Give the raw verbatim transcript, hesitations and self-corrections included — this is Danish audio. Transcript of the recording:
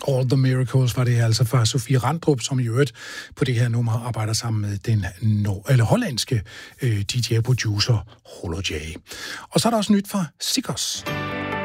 All the Miracles var det altså fra Sofie Randrup, som i øvrigt på det her nummer arbejder sammen med den no- eller hollandske øh, D J-producer Holo J. Og så er der også nyt fra Sikkers.